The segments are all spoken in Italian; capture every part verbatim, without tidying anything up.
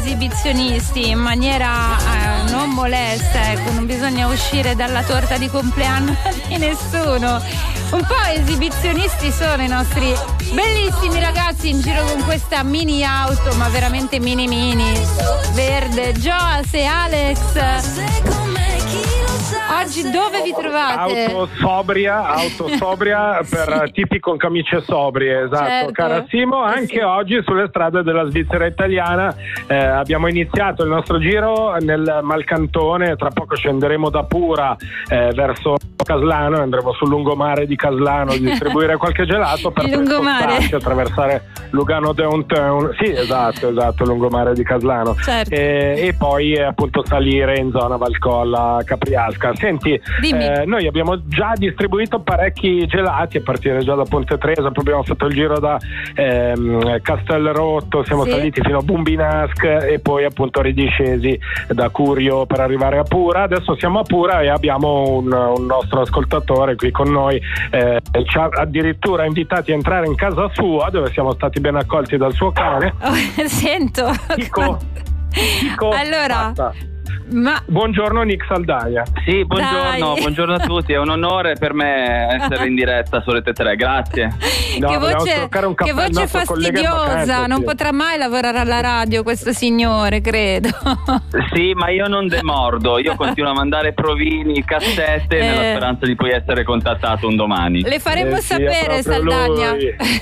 esibizionisti in maniera eh, non molesta, ecco, non bisogna uscire dalla torta di compleanno di nessuno. Un po' esibizionisti sono i nostri bellissimi ragazzi in giro con questa mini auto, ma veramente mini mini, verde. Joas e Alex, oggi dove vi trovate? Auto sobria, auto sobria per sì. tipi con camicie sobrie, esatto, certo. cara Simo, anche sì. Oggi sulle strade della Svizzera italiana eh, abbiamo iniziato il nostro giro nel Malcantone, tra poco scenderemo da Pura eh, verso Caslano, andremo sul lungomare di Caslano a distribuire qualche gelato per il lungomare, attraversare Lugano Downtown, sì esatto, esatto, lungomare di Caslano, certo. e, e poi eh, appunto salire in zona Valcolla Capriasca. Senti, eh, noi abbiamo già distribuito parecchi gelati a partire già da Ponte Tresa, poi abbiamo fatto il giro da ehm, Castelrotto, siamo sì. saliti fino a Bumbinasc e poi appunto ridiscesi da Curio per arrivare a Pura. Adesso siamo a Pura e abbiamo un, un nostro ascoltatore qui con noi, eh, ci ha addirittura invitati a entrare in casa sua, dove siamo stati ben accolti dal suo cane. Oh, sento Chico, Chico allora fatta. Ma... Buongiorno Nick Saldagna. Sì, buongiorno, Dai. buongiorno a tutti, è un onore per me essere in diretta su Rete tre, grazie. No, che voce, un che voce fastidiosa, non potrà mai lavorare alla radio questo signore, credo. Sì, ma io non demordo, io continuo a mandare provini, cassette eh. nella speranza di poi essere contattato un domani. Le faremo eh, sapere, sì, Saldagna.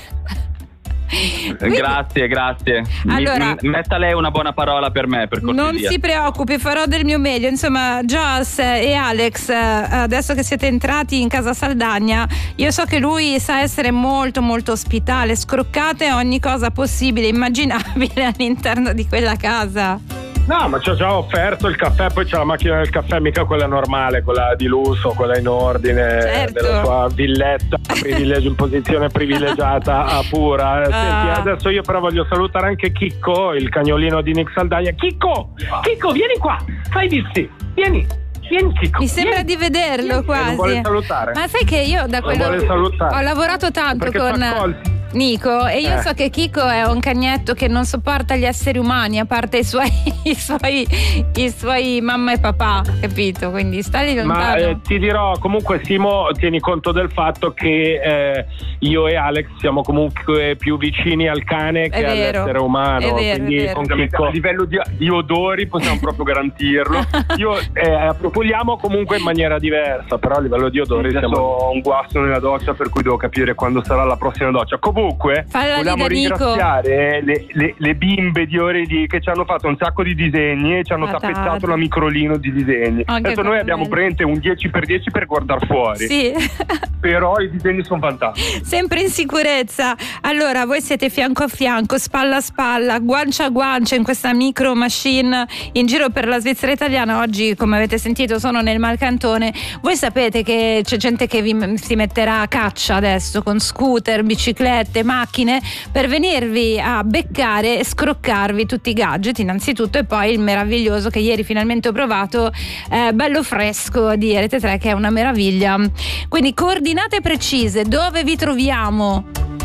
Quindi, grazie, grazie. Allora, Mi, metta lei una buona parola per me, per cortesia. Non si preoccupi, farò del mio meglio. Insomma, Joas e Alex, adesso che siete entrati in casa Saldagna, io so che lui sa essere molto molto ospitale, scroccate ogni cosa possibile, immaginabile all'interno di quella casa. No, ma ci ha già offerto il caffè, poi c'è la macchina del caffè, mica quella normale, quella di lusso, quella in ordine, certo. della sua villetta privilegio, in posizione privilegiata a Pura. Senti, ah. adesso io però voglio salutare anche Chicco, il cagnolino di Nick Saldagna. Chicco! Chicco, vieni qua! Fai vizi! Vieni! Vieni, Chicco, mi sembra vieni. di vederlo Vieni, quasi. Non vuole salutare. Ma sai che io da quello ho lavorato tanto perché con Nico e io eh. so che Chico è un cagnetto che non sopporta gli esseri umani, a parte i suoi i suoi, i suoi mamma e papà, capito? Quindi stai lontano. Ma eh, ti dirò, comunque Simo, tieni conto del fatto che eh, io e Alex siamo comunque più vicini al cane che all'essere umano, è vero, quindi è vero. con a livello di, di odori possiamo proprio garantirlo. Io eh, propoliamo comunque in maniera diversa, però a livello di odori adesso siamo... ho un guasto nella doccia, per cui devo capire quando sarà la prossima doccia. Comunque Falla vogliamo ringraziare le, le, le bimbe di Oredi che ci hanno fatto un sacco di disegni e ci hanno Patate. tappettato la microlino di disegni. Anche adesso noi abbiamo presente un dieci per dieci per guardare fuori, sì. però i disegni sono fantastici, sempre in sicurezza. Allora voi siete fianco a fianco, spalla a spalla, guancia a guancia in questa micro machine in giro per la Svizzera italiana. Oggi, come avete sentito, sono nel Malcantone. Voi sapete che c'è gente che vi si metterà a caccia adesso con scooter, biciclette, macchine, per venirvi a beccare e scroccarvi tutti i gadget innanzitutto, e poi il meraviglioso che ieri finalmente ho provato, eh, bello fresco di Rete tre, che è una meraviglia. Quindi coordinate precise, dove vi troviamo?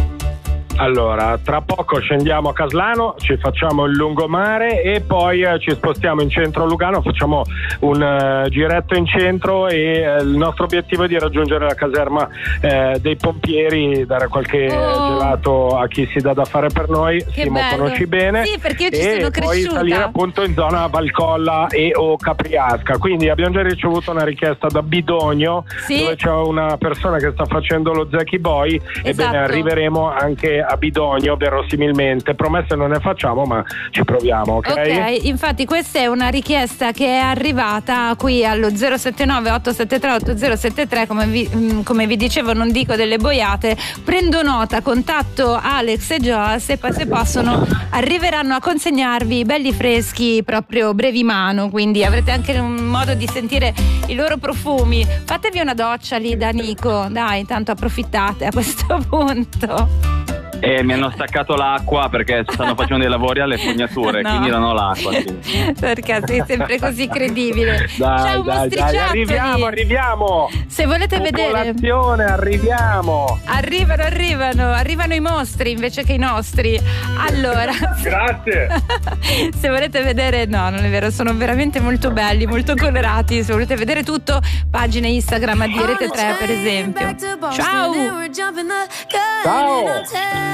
Allora, tra poco scendiamo a Caslano, ci facciamo il lungomare e poi eh, ci spostiamo in centro a Lugano, facciamo un uh, giretto in centro e eh, il nostro obiettivo è di raggiungere la caserma eh, dei pompieri, dare qualche oh. gelato a chi si dà da fare per noi. Che Simo bello. Conosci bene. Sì, perché io ci e sono poi cresciuta. salire appunto in zona Valcolla e o Capriasca. Quindi abbiamo già ricevuto una richiesta da Bidogno, sì. dove c'è una persona che sta facendo lo Zecchi Boy. Esatto. Ebbene, arriveremo anche a Bidogno verosimilmente, promesse non ne facciamo, ma ci proviamo, ok? Ok, infatti questa è una richiesta che è arrivata qui allo zero sette nove otto sette tre otto zero sette tre, come vi, come vi dicevo non dico delle boiate, prendo nota, contatto Alex e Joas e poi se possono arriveranno a consegnarvi belli freschi proprio brevi mano, quindi avrete anche un modo di sentire i loro profumi. Fatevi una doccia lì da Nico, dai, tanto approfittate a questo punto. E mi hanno staccato l'acqua perché stanno facendo dei lavori alle fognature, no. Quindi non ho l'acqua. Sì. Perché sei sempre così credibile. Dai, Ciao dai, dai, arriviamo, arriviamo. Se volete vedere, arriviamo. Arrivano, arrivano, arrivano i mostri invece che i nostri. Allora, grazie. Se volete vedere, no, non è vero, sono veramente molto belli, molto colorati. Se volete vedere tutto, pagine Instagram di Rete tre, per esempio. Ciao. Ciao.